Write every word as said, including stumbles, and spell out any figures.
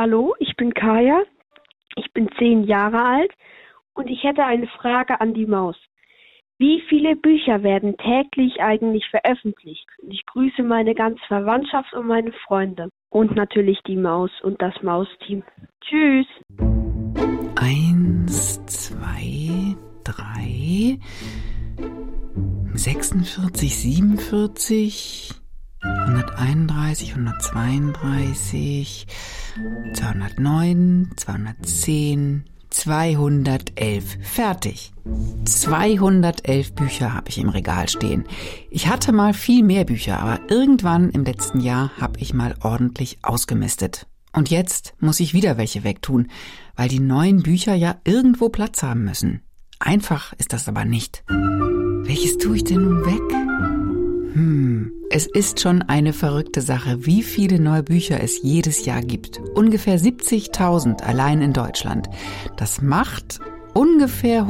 Hallo, ich bin Kaya, ich bin zehn Jahre alt und ich hätte eine Frage an die Maus. Wie viele Bücher werden täglich eigentlich veröffentlicht? Ich grüße meine ganze Verwandtschaft und meine Freunde. Und natürlich die Maus und das Mausteam. Tschüss! Eins, zwei, drei, sechsundvierzig, siebenundvierzig, hunderteinunddreißig, hundertzweiunddreißig, zweihundertneun, zweihundertzehn, zweihundertelf. Fertig. zweihundertelf Bücher habe ich im Regal stehen. Ich hatte mal viel mehr Bücher, aber irgendwann im letzten Jahr habe ich mal ordentlich ausgemistet. Und jetzt muss ich wieder welche wegtun, weil die neuen Bücher ja irgendwo Platz haben müssen. Einfach ist das aber nicht. Welches tue ich denn nun weg? Hm, es ist schon eine verrückte Sache, wie viele neue Bücher es jedes Jahr gibt. Ungefähr siebzigtausend allein in Deutschland. Das macht ungefähr